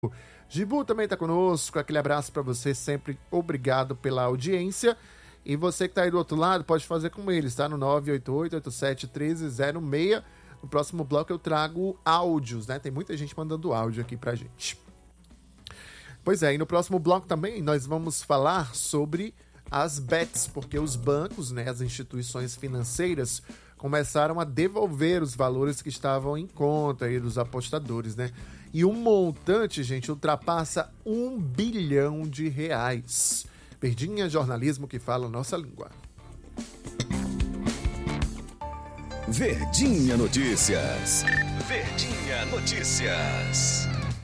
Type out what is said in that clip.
Gibu também está conosco, aquele abraço para você, sempre obrigado pela audiência. E você que está aí do outro lado, pode fazer como eles, tá? No 988-87-1306. No próximo bloco eu trago áudios, né? Tem muita gente mandando áudio aqui pra gente. Pois é, e no próximo bloco também nós vamos falar sobre as bets, porque os bancos, né, as instituições financeiras, começaram a devolver os valores que estavam em conta aí dos apostadores, né? E o montante, gente, ultrapassa R$1 bilhão. Verdinha, jornalismo que fala a nossa língua. Verdinha Notícias. Verdinha Notícias.